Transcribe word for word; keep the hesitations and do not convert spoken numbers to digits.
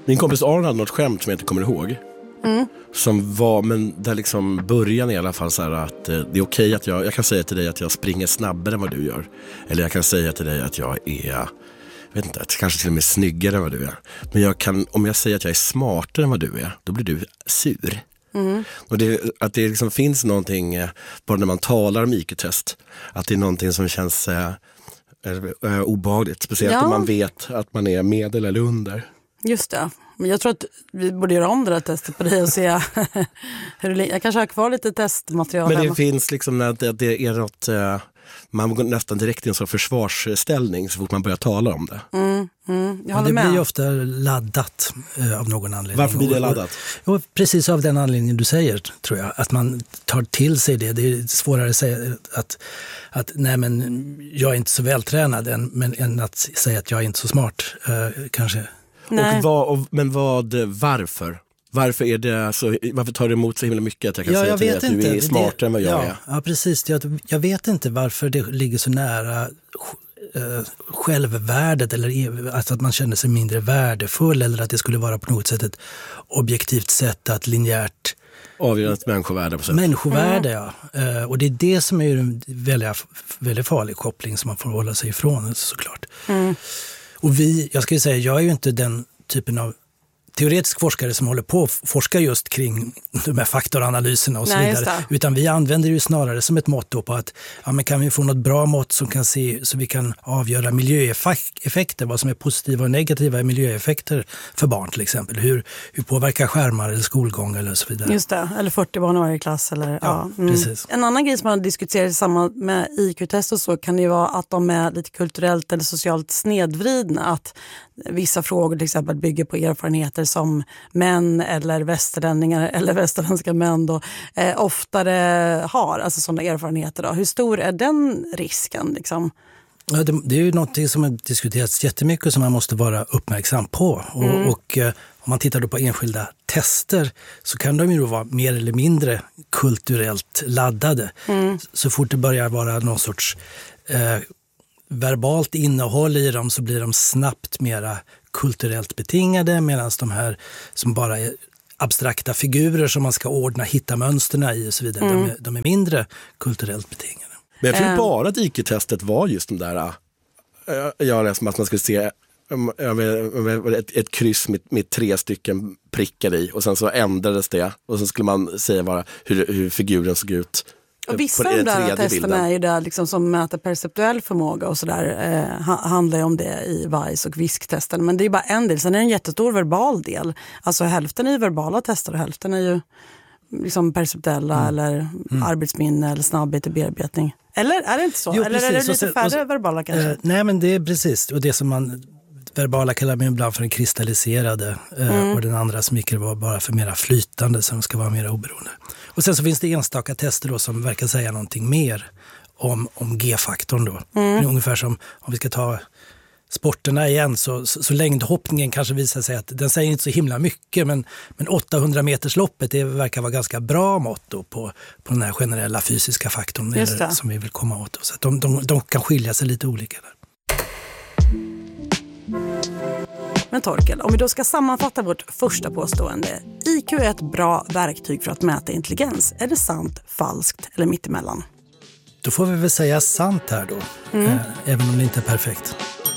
Min kompis Aron hade något skämt som jag inte kommer ihåg. Mm. Som var, men där liksom början i alla fall så här att eh, det är okej att jag, jag kan säga till dig att jag springer snabbare än vad du gör. Eller jag kan säga till dig att jag är, jag vet inte, att kanske till och med snyggare än vad du är. Men jag kan, om jag säger att jag är smartare än vad du är, då blir du sur. Mm. Och det, att det liksom finns någonting, eh, bara när man talar om I Q-test, att det är någonting som känns eh, eh, obehagligt. Speciellt ja. om man vet att man är medel eller under. Just det. Men jag tror att vi borde göra om det där testet på dig och se hur det, jag kanske har kvar lite testmaterial. Men det hemma. Finns liksom att det, det är något, man går nästan direkt i en sån försvarsställning så fort man börjar tala om det. Mm, mm, jag ja, det med. blir ju ofta laddat eh, av någon anledning. Varför blir det laddat? Och, och, precis av den anledningen du säger, tror jag. Att man tar till sig det. Det är svårare att säga att, att nej men jag är inte så vältränad än, men, än att säga att jag är inte så smart, eh, kanske. Och vad, och, men vad, varför? Varför, är det så, varför tar det emot så himla mycket att jag kan ja, säga jag till dig vet att inte. du är smartare det, än vad jag ja, är? Ja, precis. Jag, jag vet inte varför det ligger så nära äh, självvärdet eller alltså att man känner sig mindre värdefull eller att det skulle vara på något sätt ett objektivt sätt att linjärt avgöra ett människovärde på sätt. Människovärde, mm. ja. Uh, och det är det som är en väldigt, väldigt farlig koppling som man får hålla sig ifrån, såklart. Mm. Och vi, jag ska ju säga, jag är ju inte den typen av teoretisk forskare som håller på att forska just kring de här faktoranalyserna och så Nej, vidare. Utan vi använder det ju snarare som ett motto på att ja, men kan vi få något bra mått som kan se så vi kan avgöra miljöeffekter, vad som är positiva och negativa miljöeffekter för barn till exempel. Hur, hur påverkar skärmar eller skolgång eller så vidare. Just det, eller fyrtio barn i varje klass. Eller, ja, ja mm. precis. En annan grej som man diskuterar i samband med I Q-test och så kan det ju vara att de är lite kulturellt eller socialt snedvridna. Att vissa frågor till exempel bygger på erfarenheter som män eller västerlänningar eller västerländska män då, eh, oftare har, alltså sådana erfarenheter då. Hur stor är den risken liksom? Ja, det, det är ju någonting som har diskuterats jättemycket som man måste vara uppmärksam på. Och, mm. och eh, om man tittar då på enskilda tester så kan de ju då vara mer eller mindre kulturellt laddade. Mm. Så fort det börjar vara någon sorts eh, verbalt innehåll i dem så blir de snabbt mera kulturellt betingade, medan de här som bara är abstrakta figurer som man ska ordna, hitta mönsterna i och så vidare, mm. de, är, de är mindre kulturellt betingade. Men jag tror mm. bara att I Q-testet var just de där, jag har läst att man skulle se ett, ett kryss med, med tre stycken prickar i och sen så ändrades det och så skulle man säga bara hur, hur figuren såg ut. Och vissa av de där testerna är ju där liksom som mäter perceptuell förmåga och sådär eh, handlar ju om det i V I C E och V I S C-testen. Men det är bara en del, sen är det en jättestor verbal del. Alltså hälften är ju verbala tester och hälften är ju liksom perceptuella mm. eller mm. arbetsminne eller snabbhet i bearbetning. Eller är det inte så? Jo, eller precis. är det lite så, färre så, verbala kanske? Eh, nej men det är precis, och det som man verbala kallar man ibland för den kristalliserade mm. eh, och den andra som gick var bara för mera flytande som ska vara mer oberoende. Och sen så finns det enstaka tester då som verkar säga någonting mer om, om G-faktorn då. Mm. Ungefär som om vi ska ta sporterna igen så, så, så längdhoppningen kanske visar sig att den säger inte så himla mycket men, men åttahundra meters loppet det verkar vara ganska bra mått då på, på den här generella fysiska faktorn eller, som vi vill komma åt. Så att de, de, de kan skilja sig lite olika där. Men Torkel, om vi då ska sammanfatta vårt första påstående. I Q är ett bra verktyg för att mäta intelligens. Är det sant, falskt eller mittemellan? Då får vi väl säga sant här då, mm. eh, även om det inte är perfekt.